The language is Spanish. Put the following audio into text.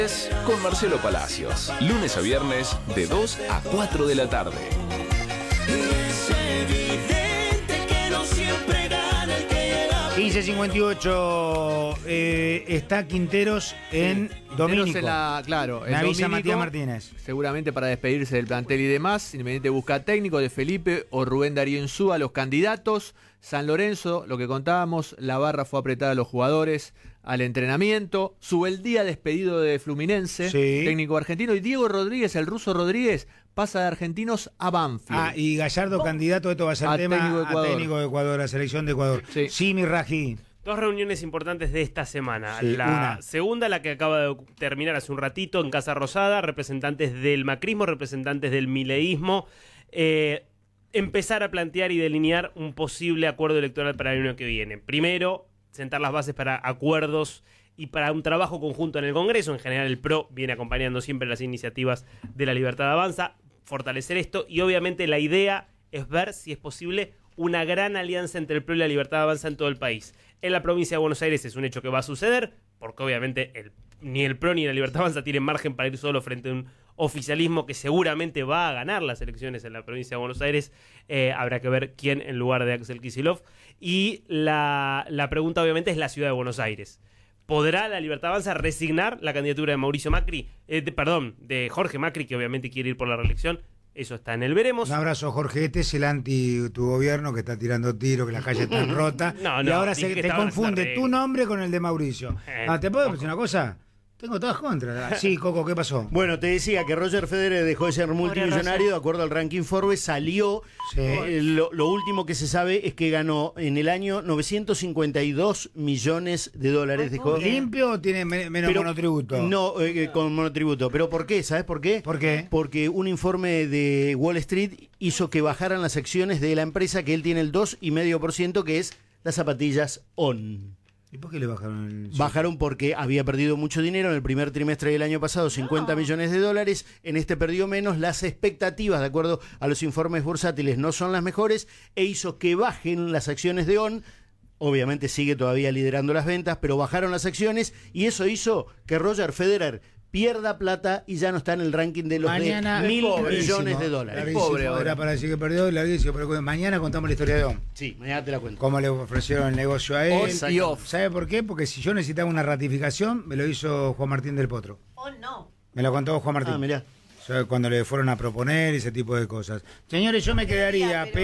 Con Marcelo Palacios, lunes a viernes de 2 a 4 de la tarde. Es evidente que no siempre gana el que llega. 15:58 está Quinteros en Domínico. Claro, me avisa Matías Martínez. Seguramente para despedirse del plantel y demás. Independiente busca técnico de Felipe o Rubén Darío Insúa, los candidatos. San Lorenzo, lo que contábamos, la barra fue apretada a los jugadores al entrenamiento. Subeldía despedido de Fluminense, Sí. técnico argentino. Y Diego Rodríguez, el ruso Rodríguez, pasa de Argentinos a Banfield. Y Gallardo, candidato, esto va a ser A tema técnico de Ecuador. a técnico de Ecuador, la selección de Ecuador. Sí. Mi Raji. Dos reuniones importantes de esta semana. Sí, La una. segunda, la que acaba de terminar hace un ratito en Casa Rosada, representantes del macrismo, representantes del mileísmo, empezar a plantear y delinear un posible acuerdo electoral para el año que viene. Primero, sentar las bases para acuerdos y para un trabajo conjunto en el Congreso. En general, el PRO viene acompañando siempre las iniciativas de La Libertad Avanza, fortalecer esto, y obviamente la idea es ver si es posible una gran alianza entre el PRO y La Libertad Avanza en todo el país. En la provincia de Buenos Aires es un hecho que va a suceder, porque obviamente ni el PRO ni La Libertad Avanza tienen margen para ir solo frente a un oficialismo que seguramente va a ganar las elecciones en la provincia de Buenos Aires. Habrá que ver quién en lugar de Axel Kicillof. Y la pregunta obviamente es la ciudad de Buenos Aires. ¿Podrá La Libertad Avanza resignar la candidatura de Mauricio Macri? De Jorge Macri, que obviamente quiere ir por la reelección. Eso está en el veremos. Un abrazo, Jorge. Este es el anti tu gobierno que está tirando tiros, que la calle está rota. No, y ahora dije que te estaban confunde hasta tu nombre con el de Mauricio. ¿Te puedo decir una cosa? Tengo todas contra. Sí, Coco, ¿qué pasó? Bueno, te decía que Roger Federer dejó de ser multimillonario, de acuerdo al ranking Forbes, salió. Sí. Lo último que se sabe es que ganó en el año 952 millones de dólares. Dejó ¿Limpio o tiene menos monotributo? No, con monotributo. ¿Pero por qué? ¿Sabes por qué? ¿Por qué? Porque un informe de Wall Street hizo que bajaran las acciones de la empresa que él tiene el 2,5%, que es las zapatillas On. ¿Y por qué le bajaron el...? Bajaron porque había perdido mucho dinero en el primer trimestre del año pasado, 50 millones de dólares. En este perdió menos. Las expectativas, de acuerdo a los informes bursátiles, no son las mejores, e hizo que bajen las acciones de On. Obviamente sigue todavía liderando las ventas, pero bajaron las acciones, y eso hizo que Roger Federer pierda plata y ya no está en el ranking de los Mañana, de 1.000 clarísimo, millones de dólares. clarísimo. Pobre ahora. Era para decir que perdió, larguísimo, pero mañana contamos la historia de Don. Sí, mañana te la cuento. Cómo le ofrecieron el negocio a él. On y off. ¿Sabe por qué? Porque si yo necesitaba una ratificación, me lo hizo Juan Martín del Potro. No. Me lo contó Juan Martín. Ah, mirá. O sea, cuando le fueron a proponer ese tipo de cosas. Señores, yo me quedaría...